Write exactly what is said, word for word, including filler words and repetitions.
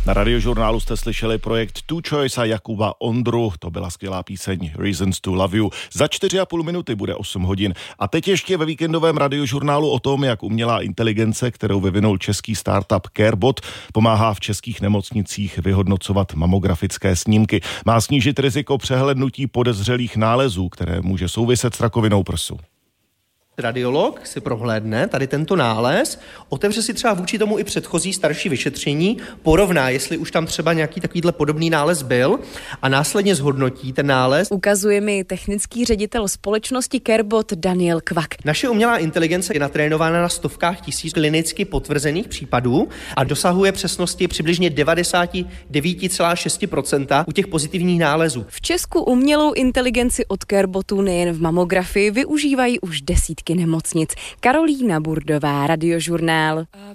Na Radiožurnálu jste slyšeli projekt Two Choice a Jakuba Ondru. To byla skvělá píseň Reasons to Love You. Za čtyři a půl minuty bude osm hodin. A teď ještě ve víkendovém Radiožurnálu o tom, jak umělá inteligence, kterou vyvinul český startup CareBot, pomáhá v českých nemocnicích vyhodnocovat mamografické snímky. Má snížit riziko přehlédnutí podezřelých nálezů, které může souviset s rakovinou prsu. Radiolog si prohlédne tady tento nález, otevře si třeba vůči tomu i předchozí starší vyšetření, porovná, jestli už tam třeba nějaký takovýhle podobný nález byl a následně zhodnotí ten nález. Ukazuje mi technický ředitel společnosti CareBot Daniel Kvak. Naše umělá inteligence je natrénována na stovkách tisíc klinicky potvrzených případů a dosahuje přesnosti přibližně devadesát devět celá šest procenta u těch pozitivních nálezů. V Česku umělou inteligenci od CareBotu nejen v mamografii využívají už desítky nemocnic. Karolína Burdová, Radiožurnál.